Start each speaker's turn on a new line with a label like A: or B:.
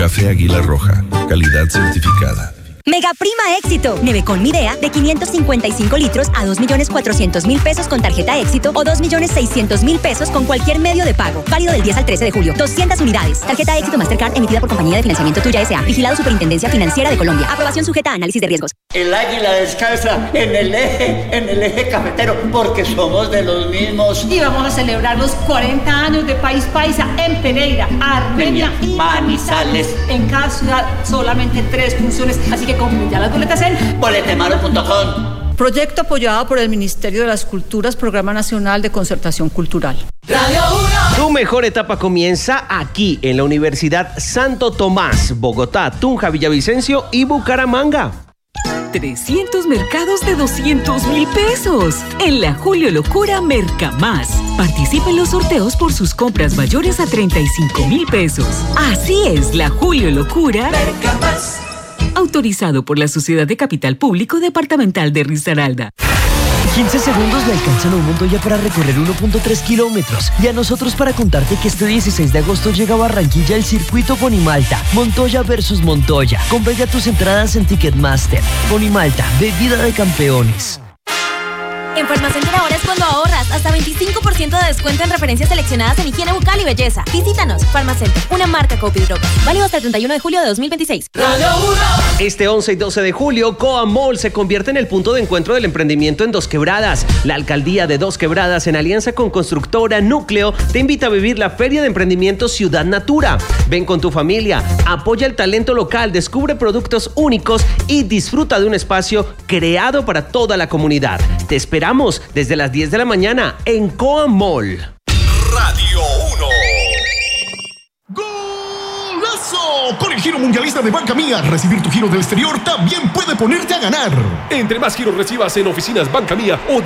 A: Café Águila Roja, calidad certificada.
B: Mega Prima Éxito. Nevecon Midea de 555 litros a 2.400.000 pesos con tarjeta Éxito o 2.600.000 pesos con cualquier medio de pago. Válido del 10 al 13 de julio. 200 unidades. Tarjeta Éxito Mastercard emitida por Compañía de Financiamiento Tuya S.A. Vigilado Superintendencia Financiera de Colombia. Aprobación sujeta a análisis de riesgos.
C: El águila descansa en el eje cafetero, porque somos de los mismos.
D: Y vamos a celebrar los 40 años de País Paisa en Pereira, Armenia y Manizales. En cada ciudad solamente 3 funciones, así que compren ya las boletas en
C: boletemaro.com.
D: Proyecto apoyado por el Ministerio de las Culturas, Programa Nacional de Concertación Cultural.
E: Radio 1.
F: Tu mejor etapa comienza aquí, en la Universidad Santo Tomás, Bogotá, Tunja, Villavicencio y Bucaramanga.
G: 300 mercados de 200.000 pesos. En la Julio Locura Mercamás. Participe en los sorteos por sus compras mayores a 35.000 pesos. Así es, la Julio Locura
E: Mercamás.
G: Autorizado por la Sociedad de Capital Público Departamental de Risaralda.
H: 15 segundos le alcanzan a un Montoya para recorrer 1.3 kilómetros. Y a nosotros para contarte que este 16 de agosto llega a Barranquilla el circuito Ponimalta. Montoya versus Montoya. Compra ya tus entradas en Ticketmaster. Ponimalta, bebida de campeones.
I: En Farmacenter ahora es cuando ahorras hasta 25% de descuento en referencias seleccionadas en higiene bucal y belleza. Visítanos. Farmacenter, una marca Copidrop. Válido hasta el 31 de julio de 2026.
E: Radio 1.
F: Este 11 y 12 de julio, Coa Mall se convierte en el punto de encuentro del emprendimiento en Dos Quebradas. La alcaldía de Dos Quebradas, en alianza con Constructora Núcleo, te invita a vivir la Feria de Emprendimiento Ciudad Natura. Ven con tu familia, apoya el talento local, descubre productos únicos y disfruta de un espacio creado para toda la comunidad. Te esperamos desde las 10 de la mañana en Coa Mall.
J: Radio 1. ¡Golazo! Con el Giro Mundialista de Banca Mía, recibir tu giro del exterior también puede ponerte a ganar.
K: Entre más giros recibas en oficinas Banca Mía o